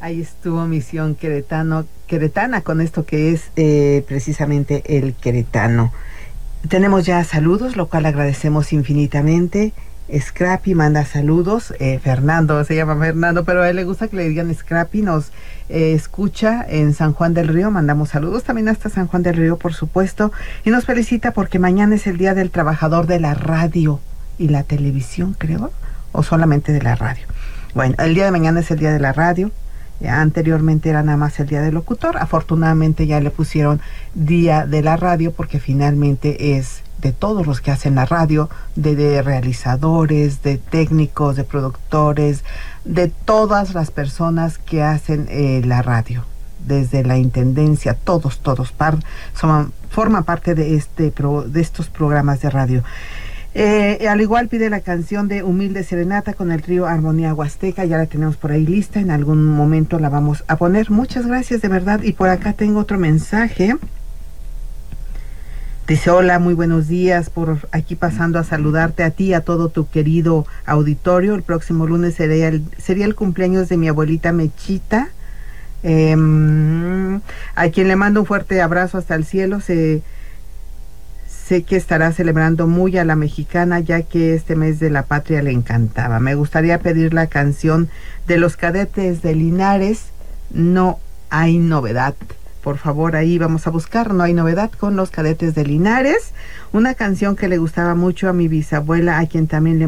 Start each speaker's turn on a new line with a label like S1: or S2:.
S1: Ahí estuvo Misión Queretana con esto que es precisamente el queretano. Tenemos ya saludos, lo cual agradecemos infinitamente. Scrappy manda saludos. Fernando, se llama Fernando, pero a él le gusta que le digan Scrappy. Nos escucha en San Juan del Río. Mandamos saludos también hasta San Juan del Río, por supuesto. Y nos felicita porque mañana es el Día del Trabajador de la Radio y la Televisión, creo, o solamente de la radio. Bueno, el día de mañana es el Día de la Radio. Anteriormente era nada más el Día del Locutor. Afortunadamente ya le pusieron Día de la Radio porque finalmente es de todos los que hacen la radio, de realizadores, de técnicos, de productores, de todas las personas que hacen la radio, desde la intendencia, todos forman parte de estos programas de radio. Al igual pide la canción de Humilde Serenata con el trío Armonía Huasteca, ya la tenemos por ahí lista, en algún momento la vamos a poner. Muchas gracias de verdad. Y por acá tengo otro mensaje. Dice: hola, muy buenos días, por aquí pasando a saludarte a ti y a todo tu querido auditorio. El próximo lunes sería el cumpleaños de mi abuelita Mechita, a quien le mando un fuerte abrazo hasta el cielo. Sé que estará celebrando muy a la mexicana, ya que este mes de la patria le encantaba. Me gustaría pedir la canción de los Cadetes de Linares, No hay novedad. Por favor, ahí vamos a buscar No hay novedad con los Cadetes de Linares, una canción que le gustaba mucho a mi bisabuela, a quien también le